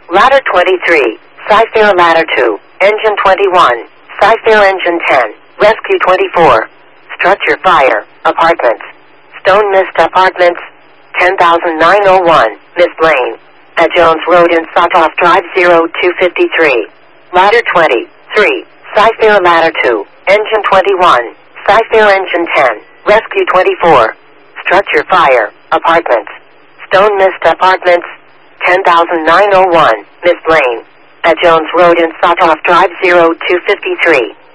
Ladder 23, Cyfair Ladder 2, Engine 21, Cyfair Engine 10, Rescue 24, Structure Fire, Apartments, Stone Mist Apartments, 10,901, Miss Lane, at Jones Road in Sawtoff Drive 0253. Ladder 23, Cyfair Ladder 2, Engine 21, Cyfair Engine 10, Rescue 24, Structure Fire, Apartments, Stone Mist Apartments, 10,901, Miss Lane, at Jones Road in Sawtoff Drive 0253.